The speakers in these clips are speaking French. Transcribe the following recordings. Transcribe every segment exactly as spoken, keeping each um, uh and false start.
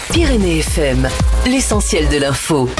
Pyrénées F M, l'essentiel de l'info.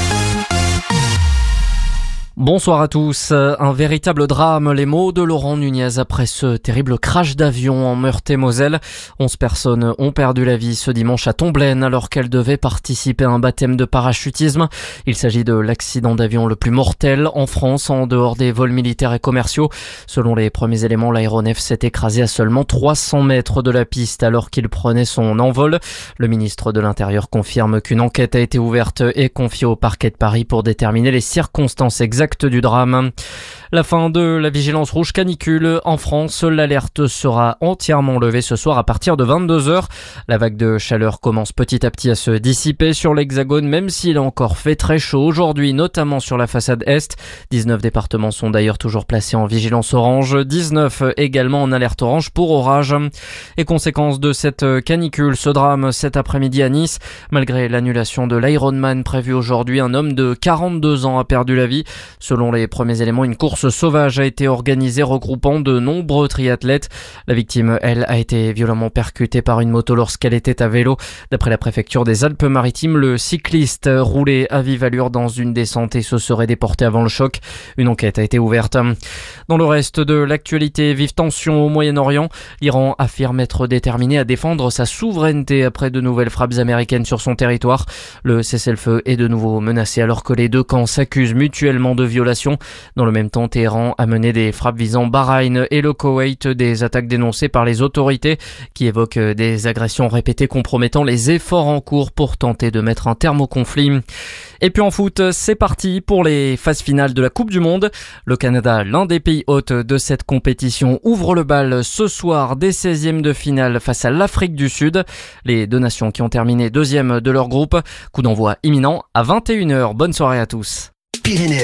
Bonsoir à tous. Un véritable drame, les mots de Laurent Nunez après ce terrible crash d'avion en Meurthe-et-Moselle. Onze personnes ont perdu la vie ce dimanche à Tomblaine alors qu'elles devaient participer à un baptême de parachutisme. Il s'agit de l'accident d'avion le plus mortel en France en dehors des vols militaires et commerciaux. Selon les premiers éléments, l'aéronef s'est écrasé à seulement trois cents mètres de la piste alors qu'il prenait son envol. Le ministre de l'Intérieur confirme qu'une enquête a été ouverte et confiée au parquet de Paris pour déterminer les circonstances exactes du drame. La fin de la vigilance rouge canicule en France. L'alerte sera entièrement levée ce soir à partir de vingt-deux heures. La vague de chaleur commence petit à petit à se dissiper sur l'Hexagone, même s'il a encore fait très chaud aujourd'hui, notamment sur la façade Est. dix-neuf départements sont d'ailleurs toujours placés en vigilance orange, dix-neuf également en alerte orange pour orage. Et conséquence de cette canicule, ce drame cet après-midi à Nice. Malgré l'annulation de l'Ironman prévu aujourd'hui, un homme de quarante-deux ans a perdu la vie. Selon les premiers éléments, une course sauvage a été organisée regroupant de nombreux triathlètes. La victime, elle, a été violemment percutée par une moto lorsqu'elle était à vélo. D'après la préfecture des Alpes-Maritimes, le cycliste roulait à vive allure dans une descente et se serait déporté avant le choc. Une enquête a été ouverte. Dans le reste de l'actualité, vive tension au Moyen-Orient. L'Iran affirme être déterminé à défendre sa souveraineté après de nouvelles frappes américaines sur son territoire. Le cessez-le-feu est de nouveau menacé alors que les deux camps s'accusent mutuellement de violations. Dans le même temps, Téhéran a mené des frappes visant Bahreïn et le Koweït, des attaques dénoncées par les autorités qui évoquent des agressions répétées compromettant les efforts en cours pour tenter de mettre un terme au conflit. Et puis en foot, c'est parti pour les phases finales de la Coupe du Monde. Le Canada, l'un des pays hôtes de cette compétition, ouvre le bal ce soir des seizièmes de finale face à l'Afrique du Sud. Les deux nations qui ont terminé deuxième de leur groupe. Coup d'envoi imminent à vingt et une heures. Bonne soirée à tous. Pyrénées